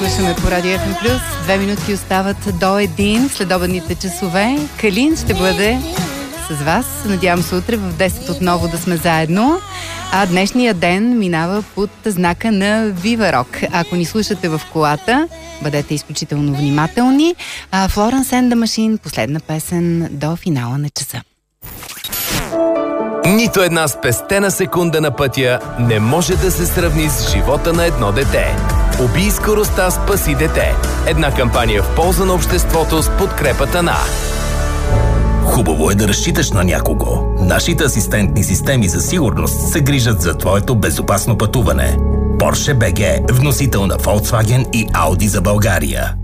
слушаме по Радио FM+. 2 минутки остават до 1 следобедните часове. Калин ще бъде с вас. Надявам се утре в 10 отново да сме заедно. А днешния ден минава под знака на Viva Rock. Ако ни слушате в колата, бъдете изключително внимателни. Florence and the Machine, последна песен до финала на часа. Нито една спестена секунда на пътя не може да се сравни с живота на едно дете. Убий скоростта, спаси дете. Една кампания в полза на обществото с подкрепата на... Хубаво е да разчиташ на някого. Нашите асистентни системи за сигурност се грижат за твоето безопасно пътуване. Porsche BG, вносител на Volkswagen и Audi за България.